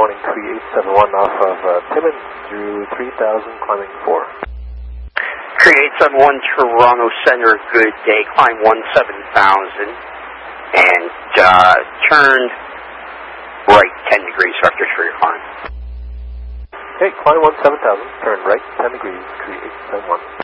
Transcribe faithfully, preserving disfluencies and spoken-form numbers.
morning, three eight seven one off of uh, Timmins through three thousand, climbing four. three eight seven one Toronto Center, good day, climb one seven thousand, and uh, turn right ten degrees after for your climb. Okay, climb one seven thousand, turn right ten degrees, three eight seven one.